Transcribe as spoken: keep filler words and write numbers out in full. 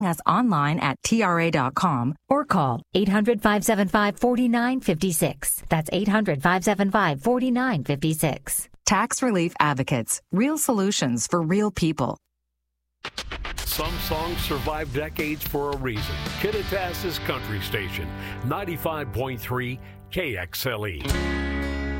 us online at T R A dot com or call eight hundred, five seven five, four nine five six. That's eight hundred, five seven five, four nine five six. Tax Relief Advocates. Real solutions for real people. Some songs survive decades for a reason. Kittitas's Country Station, ninety-five point three K X L E.